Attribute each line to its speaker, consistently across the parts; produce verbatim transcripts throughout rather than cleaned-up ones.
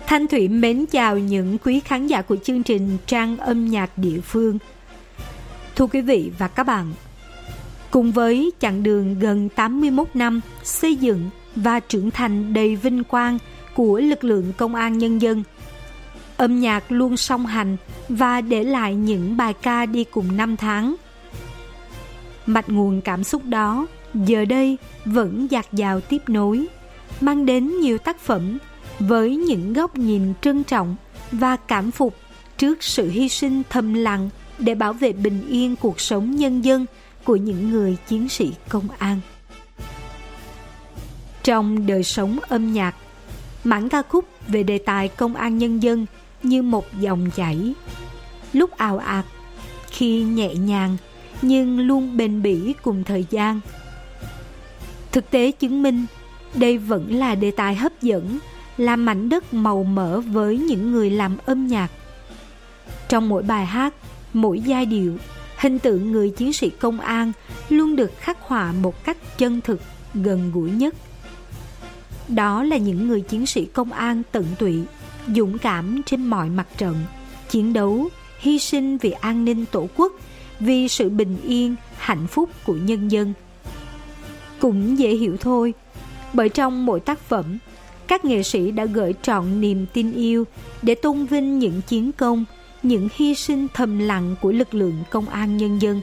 Speaker 1: Thanh Thủy mến chào những quý khán giả của chương trình Trang âm nhạc địa phương. Thưa quý vị và các bạn, cùng với chặng đường gần tám mươi mốt năm xây dựng và trưởng thành đầy vinh quang của lực lượng công an nhân dân, âm nhạc luôn song hành và để lại những bài ca đi cùng năm tháng. Mạch nguồn cảm xúc đó giờ đây vẫn dạt dào tiếp nối, mang đến nhiều tác phẩm với những góc nhìn trân trọng và cảm phục trước sự hy sinh thầm lặng để bảo vệ bình yên cuộc sống nhân dân của những người chiến sĩ công an. Trong đời sống âm nhạc, mảng ca khúc về đề tài công an nhân dân như một dòng chảy, lúc ào ạt, khi nhẹ nhàng nhưng luôn bền bỉ cùng thời gian. Thực tế chứng minh, đây vẫn là đề tài hấp dẫn, là mảnh đất màu mỡ với những người làm âm nhạc. Trong mỗi bài hát, mỗi giai điệu, hình tượng người chiến sĩ công an luôn được khắc họa một cách chân thực, gần gũi nhất. Đó là những người chiến sĩ công an tận tụy, dũng cảm trên mọi mặt trận, chiến đấu, hy sinh vì an ninh tổ quốc, vì sự bình yên, hạnh phúc của nhân dân. Cũng dễ hiểu thôi, bởi trong mỗi tác phẩm, các nghệ sĩ đã gửi trọn niềm tin yêu để tôn vinh những chiến công, những hy sinh thầm lặng của lực lượng công an nhân dân.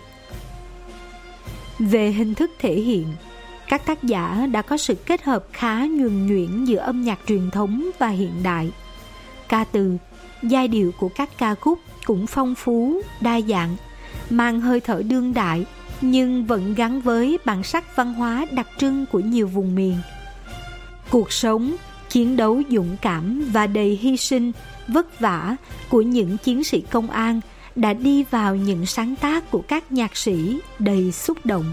Speaker 1: Về hình thức thể hiện, các tác giả đã có sự kết hợp khá nhuần nhuyễn giữa âm nhạc truyền thống và hiện đại. Ca từ, giai điệu của các ca khúc cũng phong phú, đa dạng, mang hơi thở đương đại nhưng vẫn gắn với bản sắc văn hóa đặc trưng của nhiều vùng miền. Cuộc sống, chiến đấu dũng cảm và đầy hy sinh, vất vả của những chiến sĩ công an đã đi vào những sáng tác của các nhạc sĩ đầy xúc động.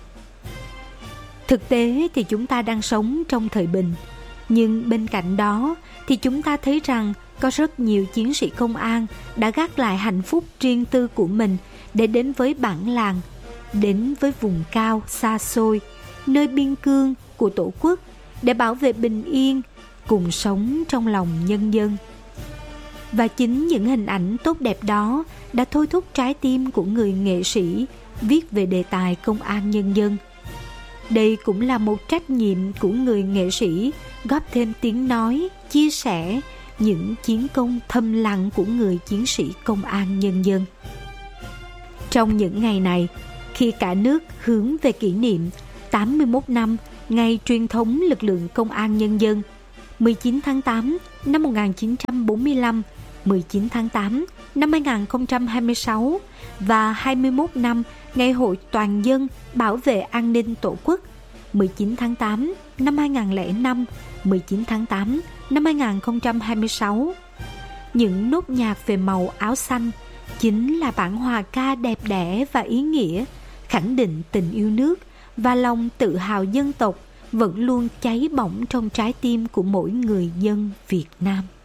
Speaker 1: Thực tế thì chúng ta đang sống trong thời bình, nhưng bên cạnh đó thì chúng ta thấy rằng có rất nhiều chiến sĩ công an đã gác lại hạnh phúc riêng tư của mình để đến với bản làng, đến với vùng cao xa xôi, nơi biên cương của Tổ quốc để bảo vệ bình yên, cùng sống trong lòng nhân dân. Và chính những hình ảnh tốt đẹp đó đã thôi thúc trái tim của người nghệ sĩ viết về đề tài công an nhân dân. Đây cũng là một trách nhiệm của người nghệ sĩ góp thêm tiếng nói, chia sẻ những chiến công thầm lặng của người chiến sĩ công an nhân dân. Trong những ngày này, khi cả nước hướng về kỷ niệm tám mươi mốt năm ngày truyền thống lực lượng công an nhân dân, mười chín tháng tám năm một nghìn chín trăm bốn mươi lăm, mười chín tháng tám năm hai nghìn không trăm hai mươi sáu và hai mươi mốt năm Ngày hội toàn dân bảo vệ an ninh Tổ quốc, mười chín tháng tám năm hai nghìn không trăm lẻ năm, mười chín tháng tám năm hai nghìn không trăm hai mươi sáu. Những nốt nhạc về màu áo xanh chính là bản hòa ca đẹp đẽ và ý nghĩa, khẳng định tình yêu nước và lòng tự hào dân tộc vẫn luôn cháy bỏng trong trái tim của mỗi người dân Việt Nam.